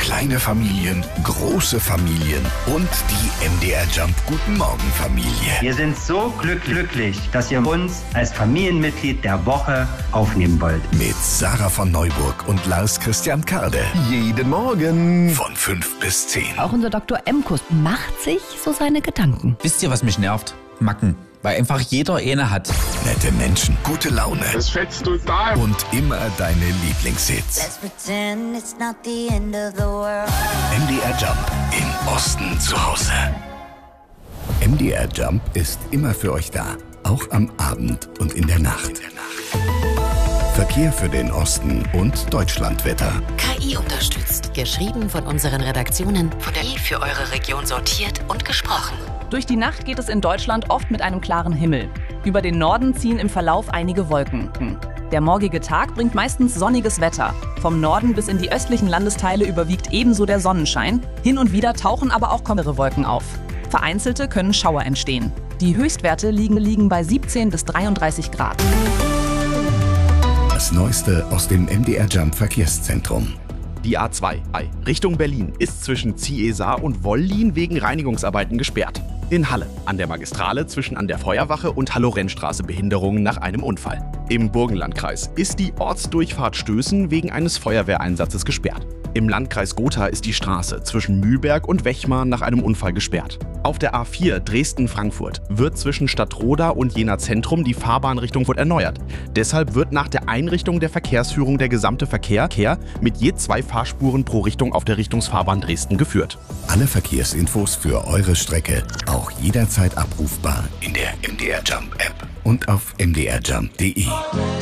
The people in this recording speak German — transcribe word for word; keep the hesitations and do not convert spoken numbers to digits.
Kleine Familien, große Familien und die M D R Jump Guten Morgen Familie. Wir sind so glücklich, dass ihr uns als Familienmitglied der Woche aufnehmen wollt. Mit Sarah von Neuburg und Lars Christian Karde. Jeden Morgen. Von fünf bis zehn. Auch unser Doktor Emkus macht sich so seine Gedanken. Wisst ihr, was mich nervt? Macken. Weil einfach jeder eine hat. Nette Menschen, gute Laune. Das fetzt total. Und immer deine Lieblingshits. Let's pretend it's not the end of the world. M D R Jump im Osten zu Hause. M D R Jump ist immer für euch da. Auch am Abend und in der Nacht. Verkehr für den Osten und Deutschlandwetter. K I unterstützt. Geschrieben von unseren Redaktionen, von der I für eure Region sortiert und gesprochen. Durch die Nacht geht es in Deutschland oft mit einem klaren Himmel. Über den Norden ziehen im Verlauf einige Wolken. Der morgige Tag bringt meistens sonniges Wetter. Vom Norden bis in die östlichen Landesteile überwiegt ebenso der Sonnenschein. Hin und wieder tauchen aber auch kommende Wolken auf. Vereinzelte können Schauer entstehen. Die Höchstwerte liegen, liegen bei siebzehn bis dreiunddreißig Grad. Das Neueste aus dem M D R Jump Verkehrszentrum. Die A zwei Richtung Berlin ist zwischen Ziehesar und Wollin wegen Reinigungsarbeiten gesperrt. In Halle an der Magistrale zwischen an der Feuerwache und Hallo-Rennstraße Behinderungen nach einem Unfall. Im Burgenlandkreis ist die Ortsdurchfahrt Stößen wegen eines Feuerwehreinsatzes gesperrt. Im Landkreis Gotha ist die Straße zwischen Mühlberg und Wechmar nach einem Unfall gesperrt. Auf der A vier Dresden-Frankfurt wird zwischen Stadtroda und Jena Zentrum die Fahrbahnrichtung erneuert. Deshalb wird nach der Einrichtung der Verkehrsführung der gesamte Verkehr mit je zwei Fahrspuren pro Richtung auf der Richtungsfahrbahn Dresden geführt. Alle Verkehrsinfos für eure Strecke auch jederzeit abrufbar in der M D R Jump App und auf m d r jump punkt d e.